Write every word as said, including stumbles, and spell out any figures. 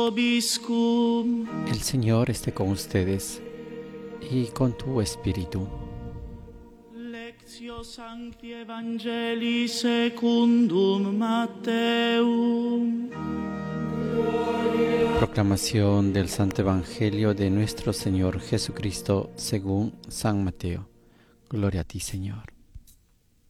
Obiscum. El Señor esté con ustedes y con tu espíritu. Lectio Sancti Evangelii secundum Matteum. Proclamación del Santo Evangelio de nuestro Señor Jesucristo según San Mateo. Gloria a ti, Señor.